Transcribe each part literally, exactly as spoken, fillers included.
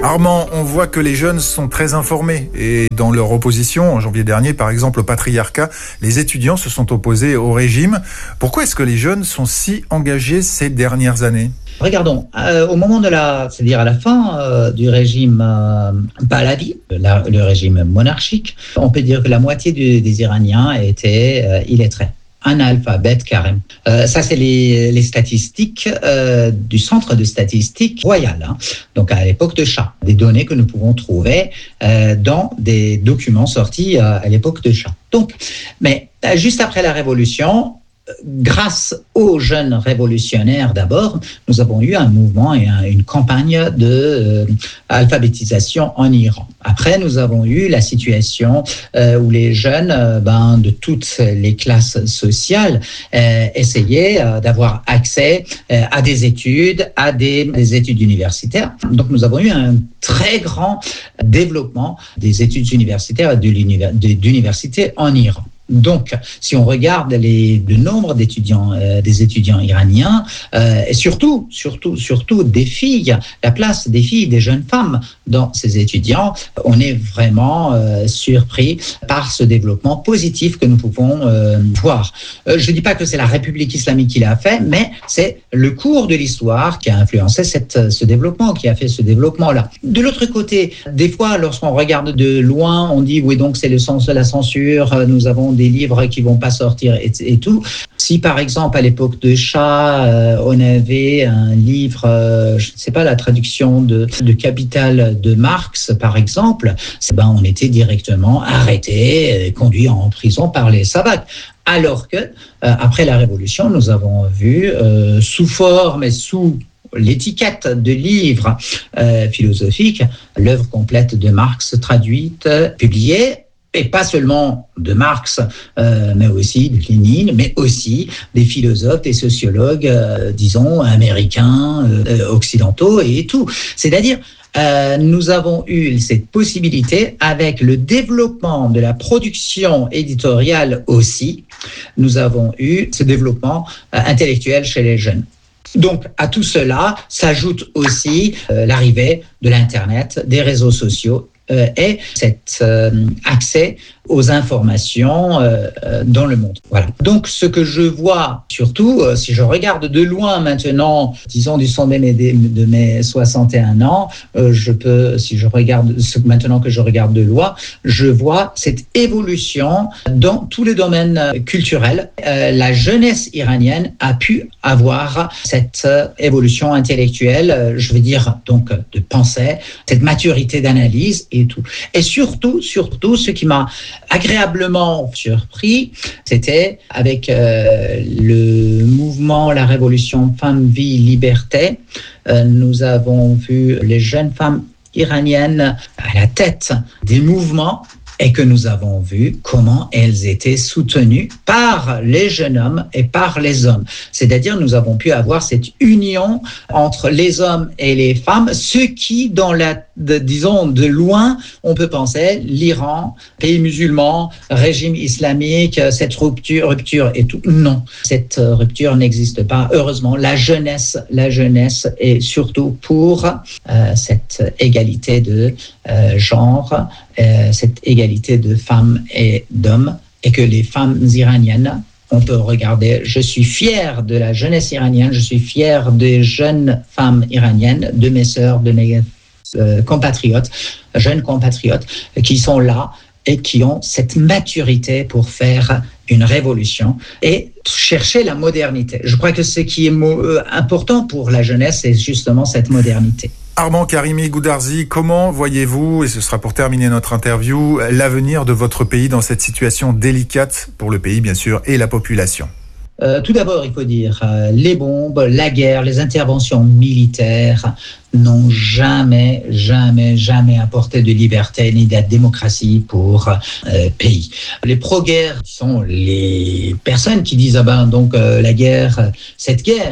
Armand, on voit que les jeunes sont très informés et dans leur opposition, en janvier dernier par exemple au patriarcat, les étudiants se sont opposés au régime. Pourquoi est-ce que les jeunes sont si engagés ces dernières années ? Regardons, euh, au moment de la, c'est-à-dire à la fin euh, du régime euh, Pahlavi, la, le régime monarchique, on peut dire que la moitié du, des Iraniens étaient euh, illettrés. Analphabète carrément. Euh, ça, c'est les, les statistiques euh, du Centre de statistiques royal, hein. Donc à l'époque de Shah. Des données que nous pouvons trouver euh, dans des documents sortis euh, à l'époque de Shah. Donc, mais euh, juste après la Révolution, grâce aux jeunes révolutionnaires d'abord, nous avons eu un mouvement et un, une campagne de euh, alphabétisation en Iran. Après, nous avons eu la situation euh, où les jeunes euh, ben, de toutes les classes sociales euh, essayaient euh, d'avoir accès euh, à des études, à des, des études universitaires. Donc, nous avons eu un très grand développement des études universitaires et de l'univers, de, d'université en Iran. Donc, si on regarde les, le nombre d'étudiants, euh, des étudiants iraniens, euh, et surtout, surtout, surtout des filles, la place des filles, des jeunes femmes dans ces étudiants, on est vraiment euh, surpris par ce développement positif que nous pouvons euh, voir. Euh, je ne dis pas que c'est la République islamique qui l'a fait, mais c'est le cours de l'histoire qui a influencé cette, ce développement, qui a fait ce développement-là. De l'autre côté, des fois, lorsqu'on regarde de loin, on dit oui, donc c'est le sens de la censure, nous avons des livres qui vont pas sortir et, et tout. Si par exemple à l'époque de Shah, euh, on avait un livre, euh, je ne sais pas, la traduction de, de Capital de Marx par exemple, ben on était directement arrêté, conduit en prison par les Savaks. Alors que euh, après la Révolution, nous avons vu euh, sous forme et sous l'étiquette de livres euh, philosophiques, l'œuvre complète de Marx traduite, publiée. Et pas seulement de Marx, euh, mais aussi de Lénine, mais aussi des philosophes, des sociologues, euh, disons, américains, euh, occidentaux et tout. C'est-à-dire, euh, nous avons eu cette possibilité avec le développement de la production éditoriale aussi. Nous avons eu ce développement euh, intellectuel chez les jeunes. Donc, à tout cela s'ajoute aussi euh, l'arrivée de l'Internet, des réseaux sociaux, Euh, et cet euh, accès aux informations euh, euh, dans le monde. Voilà. Donc, ce que je vois, surtout, euh, si je regarde de loin maintenant, disons du sommet de mes soixante et un ans, euh, je peux, si je regarde, maintenant que je regarde de loin, je vois cette évolution dans tous les domaines culturels. Euh, la jeunesse iranienne a pu avoir cette euh, évolution intellectuelle, euh, je veux dire, donc, de pensée, cette maturité d'analyse et tout. Et surtout, surtout, ce qui m'a agréablement surpris, c'était avec euh, le mouvement, la révolution Femmes, Vie, Liberté, euh, nous avons vu les jeunes femmes iraniennes à la tête des mouvements et que nous avons vu comment elles étaient soutenues par les jeunes hommes et par les hommes. C'est-à-dire, nous avons pu avoir cette union entre les hommes et les femmes, ce qui, dans la, de, disons, de loin, on peut penser, l'Iran, pays musulman, régime islamique, cette rupture, rupture et tout. Non, cette rupture n'existe pas. Heureusement, la jeunesse, la jeunesse est surtout pour euh, cette égalité de euh, genre, euh, cette égalité de femmes et d'hommes, et que les femmes iraniennes, on peut regarder, je suis fier de la jeunesse iranienne, je suis fier des jeunes femmes iraniennes, de mes sœurs, de mes euh, compatriotes, jeunes compatriotes, qui sont là et qui ont cette maturité pour faire une révolution et chercher la modernité. Je crois que ce qui est important pour la jeunesse, c'est justement cette modernité. Armand Karimi Goudarzi, comment voyez-vous, et ce sera pour terminer notre interview, l'avenir de votre pays dans cette situation délicate pour le pays, bien sûr, et la population ? Euh, tout d'abord, il faut dire, euh, les bombes, la guerre, les interventions militaires n'ont jamais, jamais, jamais apporté de liberté ni de démocratie pour euh, pays. Les pro-guerre sont les personnes qui disent ah ben donc euh, la guerre, cette guerre,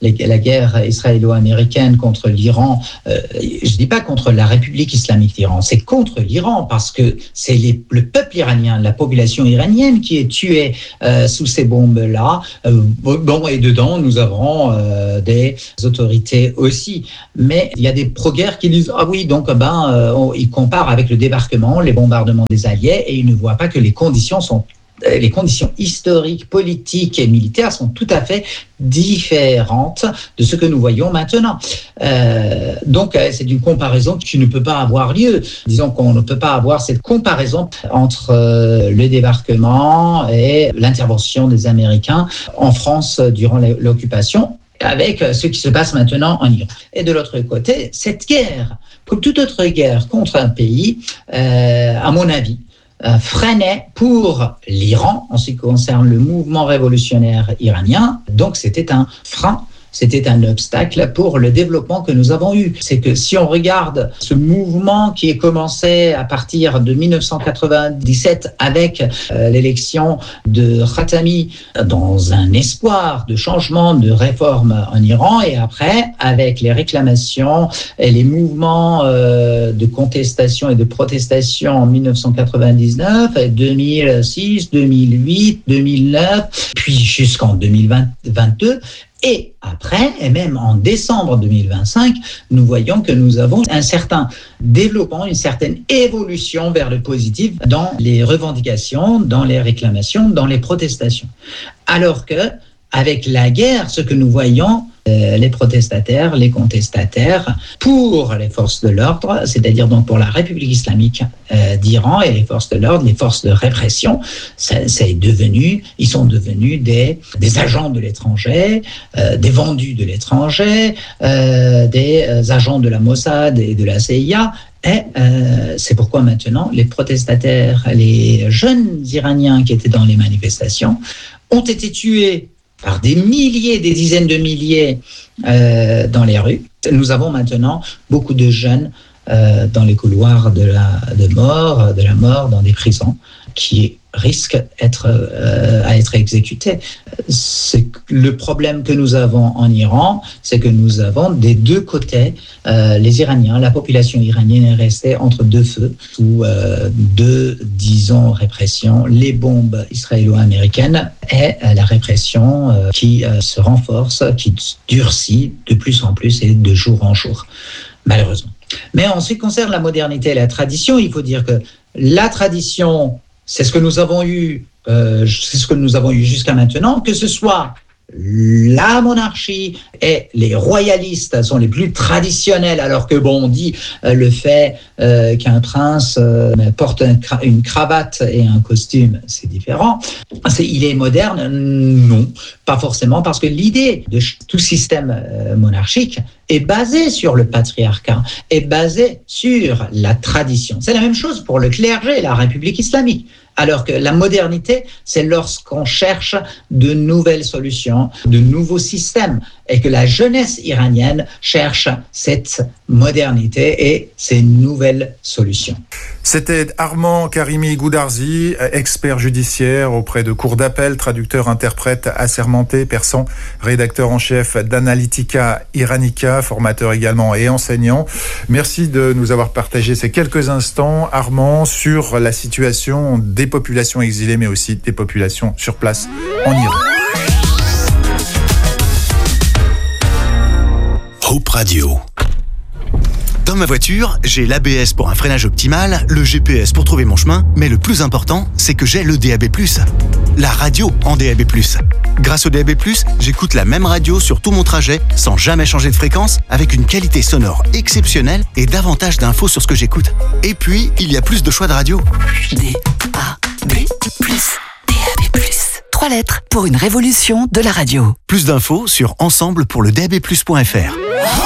les, la guerre israélo-américaine contre l'Iran, euh, je ne dis pas contre la République islamique d'Iran, c'est contre l'Iran parce que c'est les, le peuple iranien, la population iranienne qui est tuée euh, sous ces bombes-là. Euh, bon, et dedans, nous avons euh, des autorités aussi. Mais il y a des pro-guerres qui disent « Ah oui, donc ben, euh, on, ils comparent avec le débarquement, les bombardements des Alliés et ils ne voient pas que les conditions sont les conditions historiques, politiques et militaires sont tout à fait différentes de ce que nous voyons maintenant. Euh, donc, c'est une comparaison qui ne peut pas avoir lieu. Disons qu'on ne peut pas avoir cette comparaison entre euh, le débarquement et l'intervention des Américains en France durant l'occupation, avec ce qui se passe maintenant en Iran. Et de l'autre côté, cette guerre, comme toute autre guerre contre un pays, euh, à mon avis, freinait pour l'Iran en ce qui concerne le mouvement révolutionnaire iranien. Donc, c'était un frein, c'était un obstacle pour le développement que nous avons eu. C'est que si on regarde ce mouvement qui est commencé à partir de dix-neuf cent quatre-vingt-dix-sept avec euh, l'élection de Khatami dans un espoir de changement, de réforme en Iran, et après avec les réclamations et les mouvements euh, de contestation et de protestation en dix-neuf cent quatre-vingt-dix-neuf, deux mille six, deux mille huit, deux mille neuf, puis jusqu'en deux mille vingt-deux. Et après, et même en décembre deux mille vingt-cinq, nous voyons que nous avons un certain développement, une certaine évolution vers le positif dans les revendications, dans les réclamations, dans les protestations. Alors que, avec la guerre, ce que nous voyons, euh, les protestataires, les contestataires, pour les forces de l'ordre, c'est-à-dire donc pour la République islamique euh, d'Iran et les forces de l'ordre, les forces de répression, ça, c'est devenu, ils sont devenus des, des agents de l'étranger, euh, des vendus de l'étranger, euh, des euh, agents de la Mossad et de la C I A. Et euh, c'est pourquoi maintenant, les protestataires, les jeunes Iraniens qui étaient dans les manifestations, ont été tués par des milliers, des dizaines de milliers euh, dans les rues. Nous avons maintenant beaucoup de jeunes euh, dans les couloirs de la, de mort, de la mort, dans des prisons, qui risquent être, euh, à être exécutés. C'est le problème que nous avons en Iran, c'est que nous avons des deux côtés, euh, les Iraniens, la population iranienne est restée entre deux feux, sous euh, deux, disons, répressions, les bombes israélo-américaines et euh, la répression euh, qui euh, se renforce, qui durcit de plus en plus et de jour en jour, malheureusement. Mais en ce qui concerne la modernité et la tradition, il faut dire que la tradition, c'est ce que nous avons eu, euh, c'est ce que nous avons eu jusqu'à maintenant, que ce soit la monarchie et les royalistes sont les plus traditionnels, alors que bon, on dit euh, le fait euh, qu'un prince euh, porte un, une cravate et un costume, c'est différent. C'est, il est moderne? Non, pas forcément, parce que l'idée de tout système euh, monarchique est basée sur le patriarcat, est basée sur la tradition. C'est la même chose pour le clergé et la République islamique. Alors que la modernité, c'est lorsqu'on cherche de nouvelles solutions, de nouveaux systèmes, et que la jeunesse iranienne cherche cette modernité et ces nouvelles solutions. C'était Armand Karimi Goudarzi, expert judiciaire auprès de cours d'appel, traducteur, interprète assermenté, persan, rédacteur en chef d'Analytica Iranica, formateur également et enseignant. Merci de nous avoir partagé ces quelques instants, Armand, sur la situation des populations exilées, mais aussi des populations sur place en Iran. Hope Radio. Dans ma voiture, j'ai l'A B S pour un freinage optimal, le G P S pour trouver mon chemin, mais le plus important, c'est que j'ai le D A B plus. La radio en D A B plus. Grâce au D A B plus, j'écoute la même radio sur tout mon trajet, sans jamais changer de fréquence, avec une qualité sonore exceptionnelle et davantage d'infos sur ce que j'écoute. Et puis, il y a plus de choix de radio. D A B plus. D A B plus. Trois lettres pour une révolution de la radio. Plus d'infos sur ensemble pour le D A B plus point F R.